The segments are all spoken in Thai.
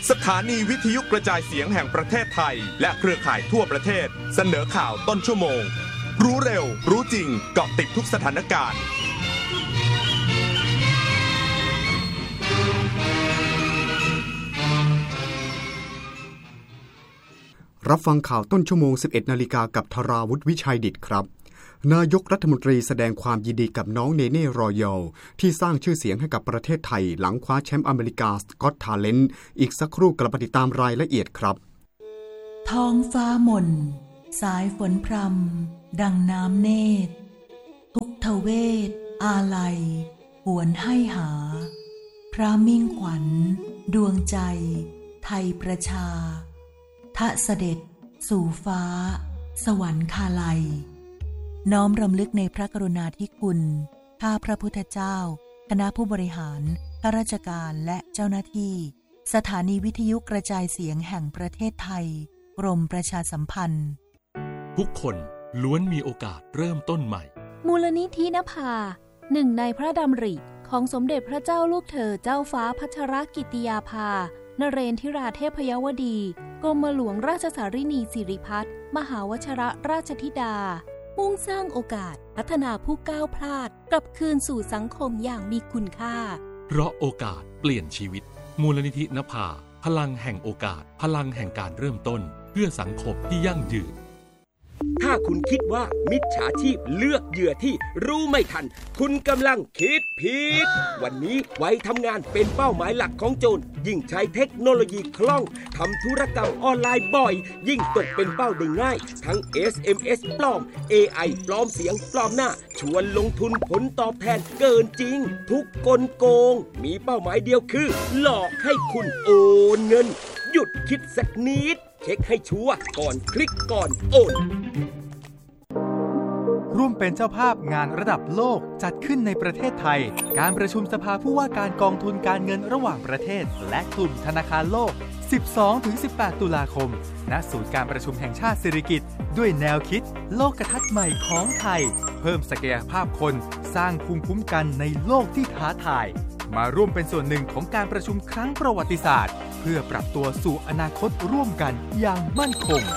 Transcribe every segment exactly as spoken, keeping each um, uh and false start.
สถานีวิทยุกระจายเสียงแห่งประเทศไทยและเครือข่ายทั่วประเทศเสนอข่าวต้นชั่วโมงรู้เร็วรู้จริงเกาะติดทุกสถานการณ์รับฟังข่าวต้นชั่วโมง สิบเอ็ดนาฬิกา กับธราวุฒิวิชัยดิษฐ์ครับนายกรัฐมนตรีแสดงความยินดีกับน้องเนเน่รอยัลที่สร้างชื่อเสียงให้กับประเทศไทยหลังคว้าแชมป์อเมริกาสก็อตทาเลนต์อีกสักครู่กลับมาติดตามรายละเอียดครับท้องฟ้าหม่นสายฝนพรำดังน้ำเนตรทุกทเวทอาลัยหวนให้หาพระมิ่งขวัญดวงใจไทยประชาทะเสด็จสู่ฟ้าสวรรคาลัยน้อมรำลึกในพระกรุณาธิคุณข้าพระพุทธเจ้าคณะผู้บริหารข้าราชการและเจ้าหน้าที่สถานีวิทยุกระจายเสียงแห่งประเทศไทยกรมประชาสัมพันธ์ทุกคนล้วนมีโอกาสเริ่มต้นใหม่มูลนิธินภาหนึ่งในพระดำริของสมเด็จพระเจ้าลูกเธอเจ้าฟ้าพัชรกิติยาภานเรนทิราเทพยวดีกรมหลวงราชสารินีสิริพัฒน์มหาวชิรราชธิดามุ่งสร้างโอกาสพัฒนาผู้ก้าวพลาดกลับคืนสู่สังคมอย่างมีคุณค่าเพราะโอกาสเปลี่ยนชีวิตมูลนิธินภาพลังแห่งโอกาสพลังแห่งการเริ่มต้นเพื่อสังคมที่ยั่งยืนถ้าคุณคิดว่ามิจฉาชีพเลือกเหยื่อที่รู้ไม่ทันคุณกำลังคิดผิดวันนี้ไว้ทำงานเป็นเป้าหมายหลักของโจรยิ่งใช้เทคโนโลยีคล่องทำธุรกรรมออนไลน์บ่อยยิ่งตกเป็นเป้าได้ง่ายทั้ง เอส เอ็ม เอส ปลอม เอ ไอ ปลอมเสียงปลอมหน้าชวนลงทุนผลตอบแทนเกินจริงทุกกลโกงมีเป้าหมายเดียวคือหลอกให้คุณโอนเงินหยุดคิดสักนิดเช็คให้ชัวร์ก่อนคลิกก่อนโอนร่วมเป็นเจ้าภาพงานระดับโลกจัดขึ้นในประเทศไทยการประชุมสภาผู้ว่าการกองทุนการเงินระหว่างประเทศและกลุ่มธนาคารโลก สิบสองถึงสิบแปด ตุลาคมณศูนย์การประชุมแห่งชาติสิริกิติ์ด้วยแนวคิดโลกทัศน์ใหม่ของไทยเพิ่มศักยภาพคนสร้างภูมิคุ้มกันในโลกที่ท้าทายมาร่วมเป็นส่วนหนึ่งของการประชุมครั้งประวัติศาสตร์เพื่อปรับตัวสู่อนาคตร่วมกันอย่างมั่นคง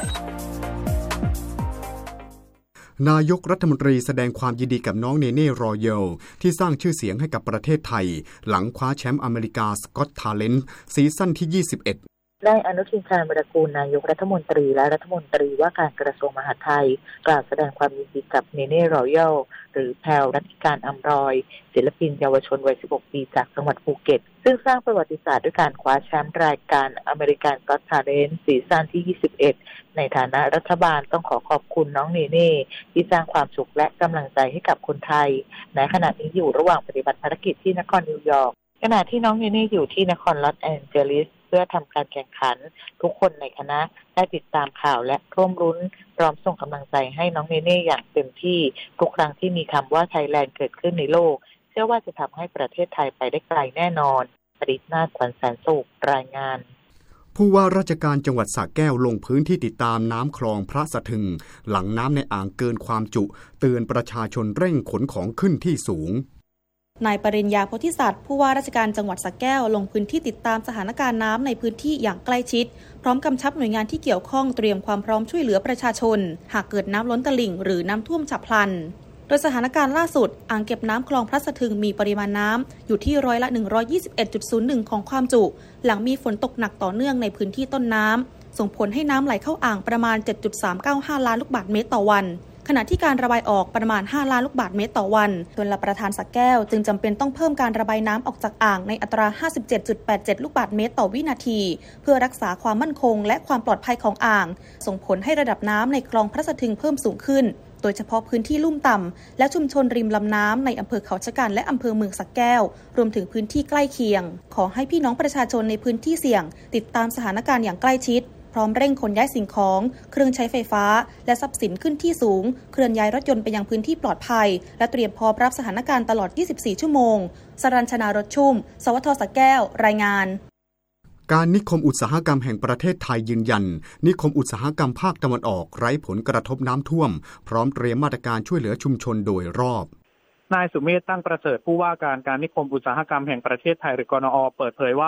นายกรัฐมนตรีแสดงความยินดีกับน้องเนเน่รอยัลที่สร้างชื่อเสียงให้กับประเทศไทยหลังคว้าแชมป์อเมริกาสก็อตทาเลนต์ซีซั่นที่ยี่สิบเอ็ดได้อนุทินชาญวิรากูลนายกรัฐมนตรีและรัฐมนตรีว่าการกระทรวงมหาดไทยกล่าวแสดงความยินดีกับเนเน่รอยัลหรือแพรรัตติการอำรอยศิลปินเยาวชนวัยสิบหกปีจากจังหวัดภูเก็ตซึ่งสร้างประวัติศาสตร์ด้วยการคว้าแชมป์รายการอเมริกันก็อตทาเลนต์ซีซั่นที่ยี่สิบเอ็ดในฐานะรัฐบาลต้องขอขอบคุณน้องเนเน่ที่สร้างความสุขและกำลังใจให้กับคนไทยแม้ขณะนี้อยู่ระหว่างปฏิบัติภารกิจที่นครนิวยอร์กขณะที่น้องเนเน่อยู่ที่นครลอสแอนเจลิสเพื่อทำการแข่งขันทุกคนในคณะได้ติดตามข่าวและร่วมรุ้นพร้อมส่งกำลังใจให้น้องเนเน่อย่างเต็มที่ทุกครั้งที่มีคำว่าไทยแลนด์เกิดขึ้นในโลกเชื่อว่าจะทำให้ประเทศไทยไปได้ไกลแน่นอนปริศนาถขวัญแสนสุขรายงานผู้ว่าราชการจังหวัดสระแก้วลงพื้นที่ติดตามน้ำคลองพระสะทึงหลังน้ำในอ่างเกินความจุเตือนประชาชนเร่งขนของขึ้นที่สูงนายปริญญาโพธิสัตว์ผู้ว่าราชการจังหวัดสระแก้วลงพื้นที่ติดตามสถานการณ์น้ำในพื้นที่อย่างใกล้ชิดพร้อมกำชับหน่วยงานที่เกี่ยวข้องเตรียมความพร้อมช่วยเหลือประชาชนหากเกิดน้ำล้นตลิ่งหรือน้ำท่วมฉับพลันโดยสถานการณ์ล่าสุดอ่างเก็บน้ำคลองพระสะทึงมีปริมาณน้ำอยู่ที่ร้อยละ หนึ่งร้อยยี่สิบเอ็ดจุดศูนย์หนึ่ง ของความจุหลังมีฝนตกหนักต่อเนื่องในพื้นที่ต้นน้ำส่งผลให้น้ำไหลเข้าอ่างประมาณ เจ็ดจุดสามเก้าห้า ล้านลูกบาศก์เมตรต่อวันขณะที่การระบายออกประมาณห้าล้านลูกบาศก์เมตรต่อวันชลประทานสระแก้วจึงจำเป็นต้องเพิ่มการระบายน้ำออกจากอ่างในอัตรา ห้าสิบเจ็ดจุดแปดเจ็ด ลูกบาศก์เมตรต่อวินาทีเพื่อรักษาความมั่นคงและความปลอดภัยของอ่างส่งผลให้ระดับน้ำในคลองพระสะทึงเพิ่มสูงขึ้นโดยเฉพาะพื้นที่ลุ่มต่ำและชุมชนริมลำน้ำในอำเภอเขาชะกันและอำเภอเมืองสระแก้วรวมถึงพื้นที่ใกล้เคียงขอให้พี่น้องประชาชนในพื้นที่เสี่ยงติดตามสถานการณ์อย่างใกล้ชิดพร้อมเร่งขนย้ายสิ่งของเครื่องใช้ไฟฟ้าและทรัพย์สินขึ้นที่สูงเคลื่อนย้ายรถยนต์ไปยังพื้นที่ปลอดภัยและเตรียมพร้อมรับสถานการณ์ตลอดยี่สิบสี่ชั่วโมงสรัญชนารถชุ่มสวทสระแก้วรายงานการนิคมอุตสาหกรรมแห่งประเทศไทยยืนยันนิคมอุตสาหกรรมภาคตะวันออกไร้ผลกระทบน้ำท่วมพร้อมเตรียมมาตรการช่วยเหลือชุมชนโดยรอบนายสุเมธตั้งประเสริฐผู้ว่าการการนิคมอุตสาหกรรมแห่งประเทศไทยหรือกนอ.เปิดเผยว่า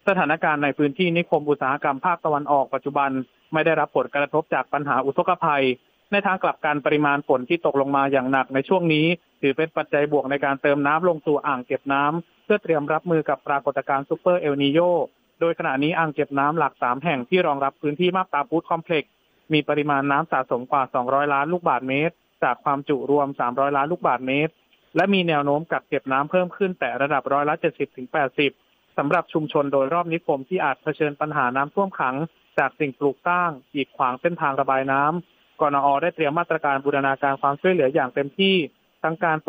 สถานการณ์ในพื้นที่นิคมอุตสาหกรรมภาคตะวันออกปัจจุบันไม่ได้รับผลกระทบจากปัญหาอุทกภัยในทางกลับกันปริมาณฝนที่ตกลงมาอย่างหนักในช่วงนี้ถือเป็นปัจจัยบวกในการเติมน้ำลงสู่อ่างเก็บน้ำเพื่อเตรียมรับมือกับปรากฏการณ์ซุปเปอร์เอลนีโญโดยขณะนี้อ่างเก็บน้ำหลักสามแห่งที่รองรับพื้นที่มาบตาพุธคอมเพล็กซ์มีปริมาณน้ำสะสมกว่าสองร้อยล้านลูกบาศก์เมตรจากความจุรวมสามร้อยล้านลูกบาศก์เมตรและมีแนวโน้มกักเก็บน้ำเพิ่มขึ้นแต่ระดับร้อยละ เจ็ดสิบถึงแปดสิบ สำหรับชุมชนโดยรอบนิคมที่อาจเผชิญปัญหาน้ำท่วมขังจากสิ่งปลูกสร้างกีดขวางเส้นทางระบายน้ำกนอ.ได้เตรียมมาตรการบูรณาการความช่วยเหลืออย่างเต็มที่ทั้งการ